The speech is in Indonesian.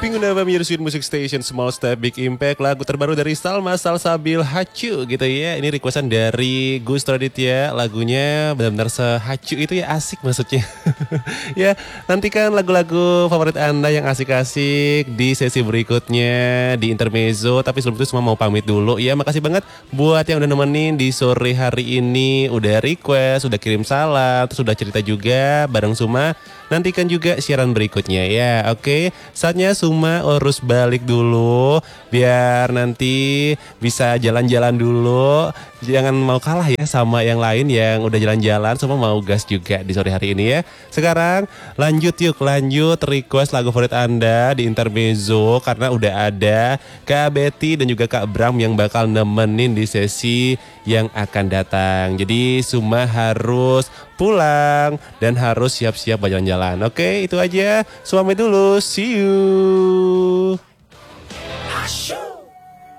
Pengen apa Your Sweet Music Station, Small Step Big Impact, lagu terbaru dari Salma Salsabil Hacu gitu ya. Ini requestan dari Gus Raditya, lagunya benar-benar sehacu itu ya, asik maksudnya. Ya, nantikan lagu-lagu favorit Anda yang asik-asik di sesi berikutnya di Intermezzo. Tapi sebelum itu semua mau pamit dulu ya. Makasih banget buat yang udah nemenin di sore hari ini, udah request, udah kirim salam, terus udah cerita juga bareng Suma. Nantikan juga siaran berikutnya ya. Oke, saatnya Suma urus balik dulu biar nanti bisa jalan-jalan dulu. Jangan mau kalah ya sama yang lain yang udah jalan-jalan, semua mau gas juga di sore hari ini ya. Sekarang lanjut request lagu favorit Anda di Intermezzo karena udah ada Kak Betty dan juga Kak Bram yang bakal nemenin di sesi yang akan datang. Jadi Suma harus pulang dan harus siap-siap jalan-jalan. Oke, itu aja. Suma pamit dulu. See you.